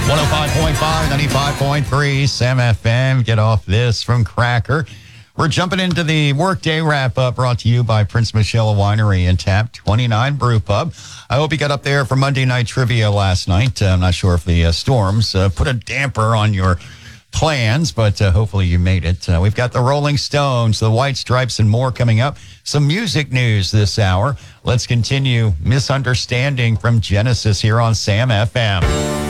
105.5, 95.3, Sam FM. Get off this from Cracker. We're jumping into the workday wrap-up brought to you by Prince Michelle Winery and Tap 29 Brew Pub. I hope you got up there for Monday Night Trivia last night. I'm not sure if the storms put a damper on your plans, but hopefully you made it. We've got the Rolling Stones, the White Stripes, and more coming up. Some music news this hour. Let's continue Misunderstanding from Genesis here on Sam FM.